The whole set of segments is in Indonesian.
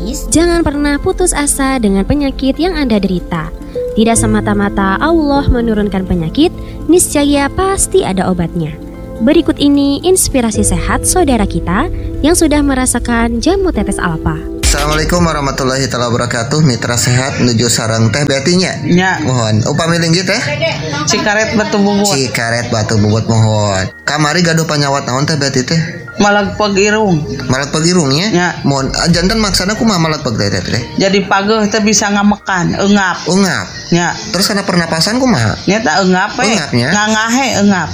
Radiopis, jangan pernah putus asa dengan penyakit yang Anda derita. Tidak semata-mata Allah menurunkan penyakit, niscaya pasti ada obatnya. Berikut ini inspirasi sehat saudara kita yang sudah merasakan jamu tetes alfa. Assalamualaikum warahmatullahi wabarakatuh. Mitra sehat menuju sarang teh betinya. Ya. Mohon upami linggih teh. Cikaret batu bubut. Cikaret batu bubut mohon. Kamari gaduh panyawat naon teh beti teh? Malag irung. Malag pagirungnya. Ya. Mohon jantan maksana kumaha malag pag teh teh. Jadi pageuh teh bisa ngamekan, eungap. Ungap. Ya. Terus kana pernapasan kumaha? Nya teh eungap we. Eungapnya? Ngangahe eungap.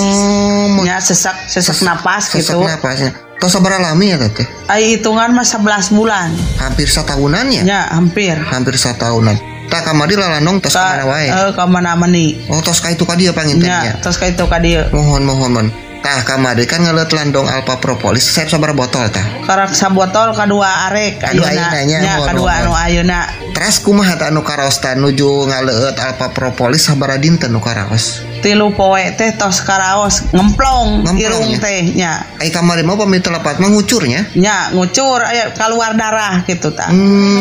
Oh, Nya sesak napas sesak gitu. napasnya. Tos sabar alami ya teh? Ai hitungan mah 11 bulan. Hampir satahunan ya? Ya, hampir. Hampir satahunan. Tak kamari lalanong tos ka mana wae. Ka mana mani. Oh, tos ka itu ka dieu pangintennya. Ya, tos ka itu ka dieu. Mohon. Tah kamari kan ngeleut landong alpha propolis. Saya sabar botol tah. Karak sabotol kadua arek ayeuna. Ya, kadua anu ayeuna. Terus kumaha tah anu karaosta nuju ngaleut alpha propolis sabaraha dinten nu karaos? 3 poe teh tos karaos ngemplong irung teh nya. Ai kamari mah pami telepat mah ngucurnya. Nya ngucur aya keluar darah gitu tah.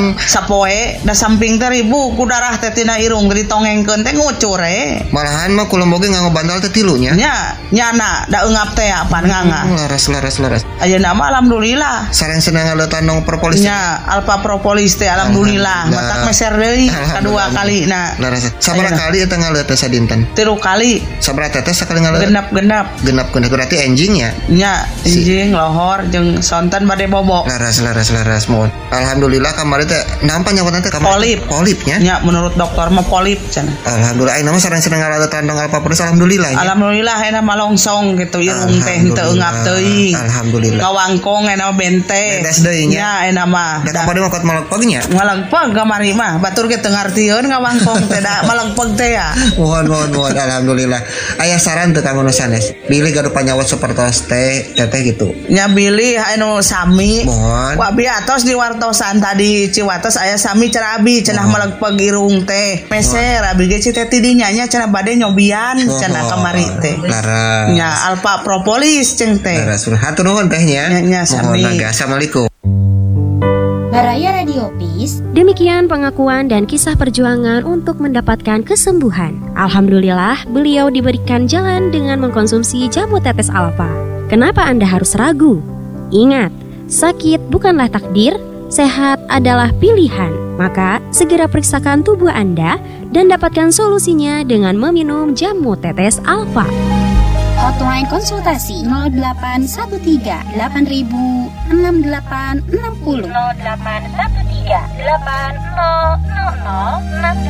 Sapoe da samping teh ribu ku darah teh tina irung ditongengkeun teh ngucur Malahan mah kula boge nganggo bantal teh 3 nya. Nya nyana da eungap teh apaan nganga. Laras. Ayeuna mah alhamdulillah. Sareng senang ngaleut landong propolis. Nya alpha propolis teh alhamdulillah. Matak meser deui kadua kalina. Laras. Sabaraha kali eta ngaleut teh sadinten? 3 kali. Sabaraha tetes sakali ngaleut? Genap Berarti enjing ya? Nya enjing lohor jeung sonten bade bobok. Laras mohon. Alhamdulillah kamari teh nampa nyawatan teh kamari. Polipnya? Nya menurut dokter mah polip cenah. Alhamdulillah ayeuna mah sareng ngaleut landong alpha propolis alhamdulillah. Alhamdulillah ayeuna mah longsong gitu irung teh henteu eungap teuing. Alhamdulillah. Ngawangkong ayeuna bente. Bedes deui nya. Nya ayeuna mah. Da kapade mah kot malagpeg nya. Malagpeg kamari mah batur ge teu ngartieun ngawangkong teh da malagpeg teh ya. Mohon alhamdulillah. Aya saran teu kanggo nu sanes. Bilih gaduh panyawat sapertos teh gitu. Nya bilih anu sami. Mohon. Wa biatos di wartosan tadi Ciwatos aya sami cenah abi cenah malagpeg irung teh. Meser abi ge ci teh tidinya nya cenah bade nyobian cenah kamari teh. Laras. Nya alpha propolis ceng teh. Laras. Hatur nuhun teh nya. Nya sami. Mohon assalamualaikum. Baraya Radiopis. Demikian pengakuan dan kisah perjuangan untuk mendapatkan kesembuhan. Alhamdulillah, beliau diberikan jalan dengan mengkonsumsi jamu tetes alfa. Kenapa Anda harus ragu? Ingat, sakit bukanlah takdir, sehat adalah pilihan. Maka, segera periksakan tubuh Anda dan dapatkan solusinya dengan meminum jamu tetes alfa. Hotline konsultasi 0813 8000 6860 0813 8000 6860.